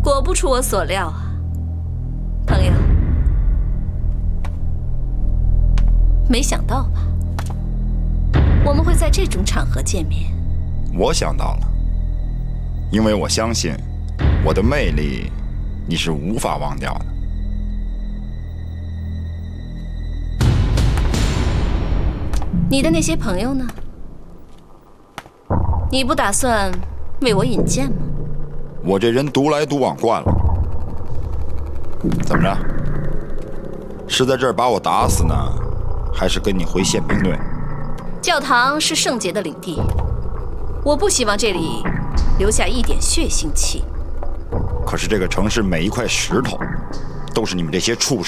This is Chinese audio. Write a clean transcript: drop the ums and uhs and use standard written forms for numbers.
果不出我所料啊，朋友，没想到吧？我们会在这种场合见面。 我想到了，因为我相信我的魅力，你是无法忘掉的。 你的那些朋友呢？你不打算为我引荐吗？ 我这人独来独往惯了，怎么着？是在这儿把我打死呢，还是跟你回宪兵队？ 教堂是圣洁的领地，我不希望这里留下一点血腥气。 可是这个城市每一块石头，都是你们这些畜生